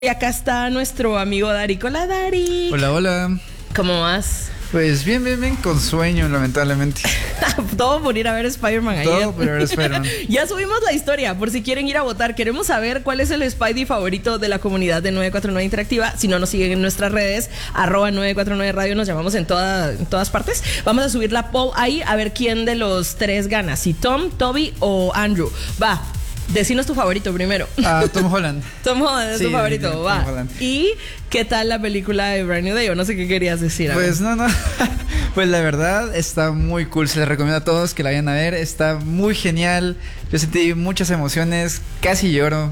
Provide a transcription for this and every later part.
Y acá está nuestro amigo Darik. Hola, Darik. Hola, hola. ¿Cómo vas? Pues bien, con sueño, lamentablemente. Todo por ir a ver Spider-Man ayer. Todo por ir a ver Spider-Man. Ya subimos la historia, por si quieren ir a votar. Queremos saber cuál es el Spidey favorito de la comunidad de 949 Interactiva. Si no nos siguen en nuestras redes, @949 Radio, nos llamamos en todas partes. Vamos a subir la poll ahí a ver quién de los tres gana. Si Tom, Toby o Andrew. Va. Decinos tu favorito primero. Tom Holland. Tom Holland es tu favorito, Tom va. Holland. ¿Y qué tal la película de Brand New Day? O no sé qué querías decir. Pues no. Pues la verdad está muy cool. Se les recomiendo a todos que la vayan a ver. Está muy genial. Yo sentí muchas emociones. Casi lloro.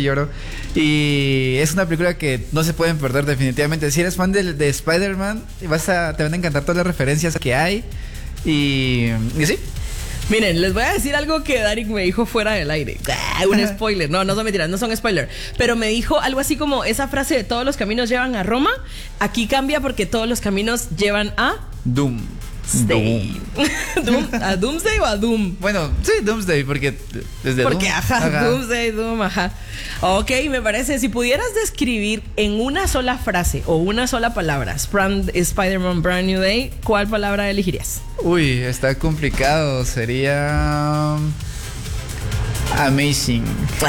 Y es una película que no se pueden perder definitivamente. Si eres fan de Spider-Man, te van a encantar todas las referencias que hay. Y sí. Miren, les voy a decir algo que Darik me dijo fuera del aire. Un spoiler. No son mentiras, no son spoiler. Pero me dijo algo así como esa frase de todos los caminos llevan a Roma. Aquí cambia porque todos los caminos llevan a Doomsday. ¿A Doomsday o a Doom? Bueno, sí, Doomsday, porque desde porque Doom. Ajá. Doomsday, Doom, ajá. Ok, me parece, si pudieras describir en una sola frase o una sola palabra Spider-Man Brand New Day, ¿cuál palabra elegirías? Uy, está complicado. Sería amazing.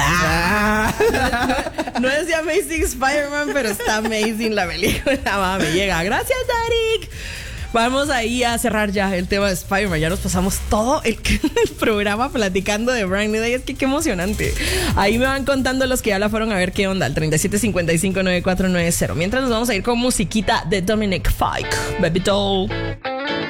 No es de Amazing Spider-Man, pero está amazing la película. Va, me llega. Gracias, Darik. Vamos ahí a cerrar ya el tema de Spider-Man. Ya nos pasamos todo el programa platicando de Brand New Day. Es que qué emocionante. Ahí me van contando los que ya la fueron a ver qué onda. Al 37559490. Mientras nos vamos a ir con musiquita de Dominic Fike. Baby Doll.